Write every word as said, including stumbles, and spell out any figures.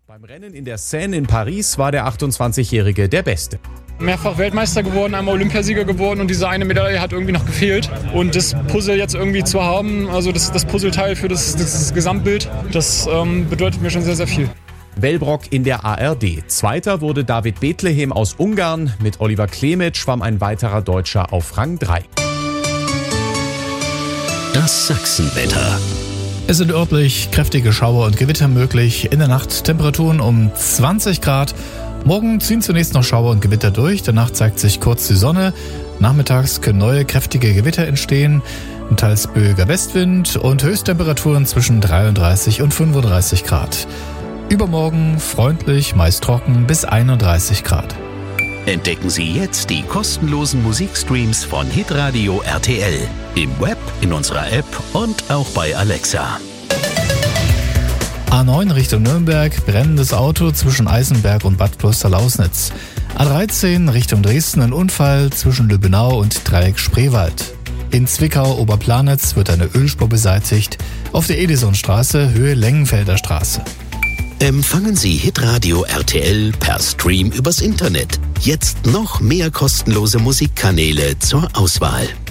Beim Rennen in der Seine in Paris war der achtundzwanzigjährige der Beste. Mehrfach Weltmeister geworden, einmal Olympiasieger geworden und diese eine Medaille hat irgendwie noch gefehlt. Und das Puzzle jetzt irgendwie zu haben, also das, das Puzzleteil für das, das Gesamtbild, das ähm, bedeutet mir schon sehr, sehr viel. Wellbrock in der A R D. Zweiter wurde David Bethlehem aus Ungarn. Mit Oliver Klemet schwamm ein weiterer Deutscher auf Rang drei. Das Sachsenwetter. Es sind örtlich kräftige Schauer und Gewitter möglich. In der Nacht Temperaturen um zwanzig Grad. Morgen ziehen zunächst noch Schauer und Gewitter durch. Danach zeigt sich kurz die Sonne. Nachmittags können neue kräftige Gewitter entstehen. Ein teils böiger Westwind und Höchsttemperaturen zwischen dreiunddreißig und fünfunddreißig Grad. Übermorgen freundlich, meist trocken bis einunddreißig Grad. Entdecken Sie jetzt die kostenlosen Musikstreams von Hitradio R T L. Im Web, in unserer App und auch bei Alexa. A neun Richtung Nürnberg, brennendes Auto zwischen Eisenberg und Bad Klosterlausnitz. A dreizehn Richtung Dresden, ein Unfall zwischen Lübbenau und Dreieck Spreewald. In Zwickau-Oberplanitz wird eine Ölspur beseitigt. Auf der Edisonstraße Höhe Lengenfelder Straße. Empfangen Sie Hitradio R T L per Stream übers Internet. Jetzt noch mehr kostenlose Musikkanäle zur Auswahl.